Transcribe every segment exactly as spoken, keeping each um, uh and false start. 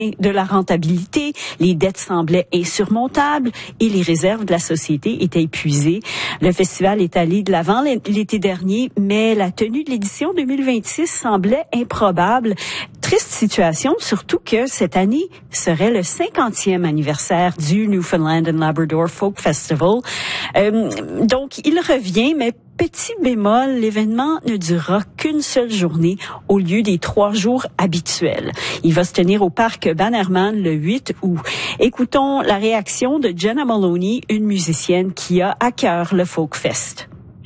de la rentabilité, les dettes semblaient insurmontables et les réserves de la société étaient épuisées. Le festival est allé de l'avant l'été dernier, mais la tenue de l'édition deux mille vingt-six semblait improbable. Triste situation, surtout que cette année serait le cinquantième anniversaire du Newfoundland and Labrador Folk Festival. Euh, donc, il revient, mais petit bémol, l'événement ne durera qu'une seule journée au lieu des trois jours habituels. Il va se tenir au parc Bannerman le huit août. Écoutons la réaction de Jenna Maloney, une musicienne qui a à cœur le Folk Fest.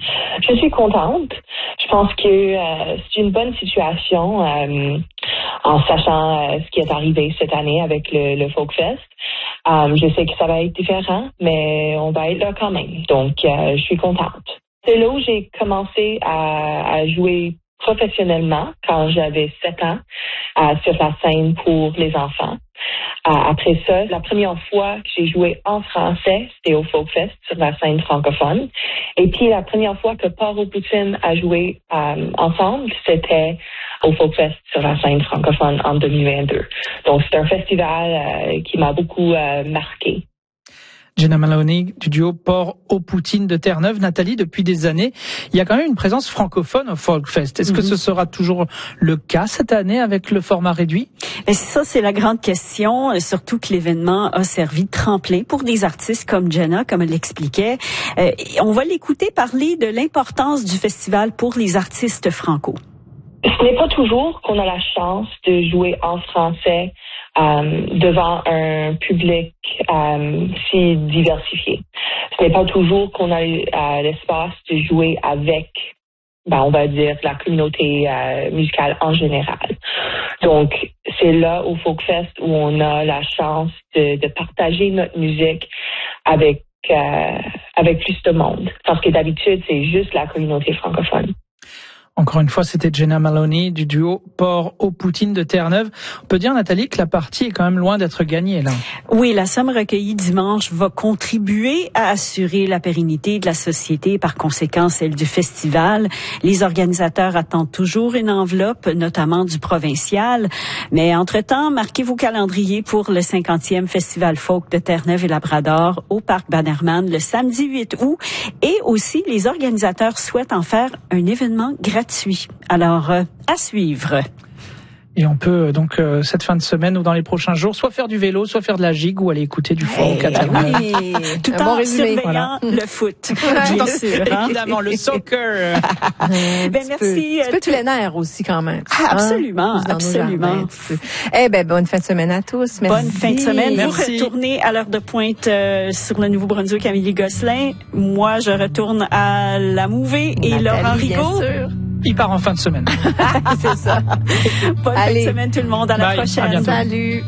Je suis contente. Je pense que euh, c'est une bonne situation euh, en sachant euh, ce qui est arrivé cette année avec le, le Folk Fest. Euh, je sais que ça va être différent, mais on va être là quand même. Donc, euh, je suis contente. C'est là où j'ai commencé à, à jouer professionnellement quand j'avais sept ans euh, sur la scène pour les enfants. Euh, après ça, la première fois que j'ai joué en français, c'était au Folk Fest sur la scène francophone. Et puis la première fois que Port aux Poutines a joué euh, ensemble, c'était au Folk Fest sur la scène francophone en deux mille vingt-deux. Donc c'est un festival euh, qui m'a beaucoup euh, marqué. Jenna Maloney du duo Port aux Poutines de Terre-Neuve. Nathalie, depuis des années, il y a quand même une présence francophone au Folk Fest. Est-ce mm-hmm. que ce sera toujours le cas cette année avec le format réduit? Et ça, c'est la grande question, surtout que l'événement a servi de tremplin pour des artistes comme Jenna, comme elle l'expliquait. Euh, on va l'écouter parler de l'importance du festival pour les artistes franco. Ce n'est pas toujours qu'on a la chance de jouer en français euh, devant un public euh, si diversifié. Ce n'est pas toujours qu'on a euh, l'espace de jouer avec, ben, on va dire, la communauté euh, musicale en général. Donc, c'est là au Folk Fest où on a la chance de, de partager notre musique avec, euh, avec plus de monde. Parce que d'habitude, c'est juste la communauté francophone. Encore une fois, c'était Jenna Maloney du duo Port aux Poutines de Terre-Neuve. On peut dire, Nathalie, que la partie est quand même loin d'être gagnée, là. Oui, la somme recueillie dimanche va contribuer à assurer la pérennité de la société et par conséquent celle du festival. Les organisateurs attendent toujours une enveloppe, notamment du provincial. Mais entre-temps, marquez vos calendriers pour le cinquantième Festival Folk de Terre-Neuve et Labrador au Parc Bannerman le samedi huit août. Et aussi, les organisateurs souhaitent en faire un événement gratuit. Alors, euh, à suivre. Et on peut donc euh, cette fin de semaine ou dans les prochains jours soit faire du vélo, soit faire de la gigue ou aller écouter du folk à Terre-Neuve. Oui, tout en bon surveillant voilà. le foot. Bien sûr, hein? Évidemment, le soccer. ben merci. Un petit peu plein air aussi quand même. Ah, absolument, hein? absolument. Eh ben bonne fin de semaine à tous. Merci. Bonne fin de semaine. Merci. Vous retournez à l'heure de pointe euh, sur le Nouveau-Brunswick, Amélie Gosselin. Moi, je retourne à la Mouvée et Nathalie, Laurent Rigaud. Bien sûr. Il part en fin de semaine. C'est ça. Bonne Allez. fin de semaine tout le monde. À la Bye. prochaine. Salut.